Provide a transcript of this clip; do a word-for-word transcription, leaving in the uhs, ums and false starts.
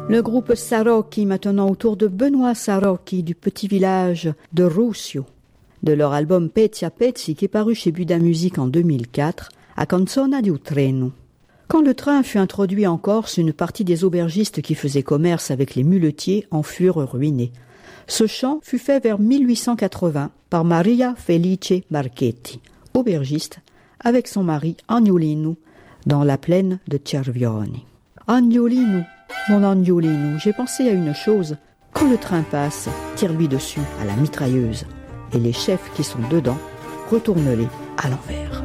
Le groupe Sarocchi maintenant autour de Benoît Sarocchi du petit village de Ruscio. De leur album Pezzi a Pezzi qui est paru chez Buda Music en deux mille quatre, A Canzona di un treno. Quand le train fut introduit en Corse, une partie des aubergistes qui faisaient commerce avec les muletiers en furent ruinés. Ce chant fut fait vers mille huit cent quatre-vingts par Maria Felice Marchetti, aubergiste, avec son mari Agnolino, dans la plaine de Cervioni. Agnolino, mon Agnolino, j'ai pensé à une chose. Quand le train passe, tire-lui dessus à la mitrailleuse. Et les chefs qui sont dedans, retourne-les à l'envers.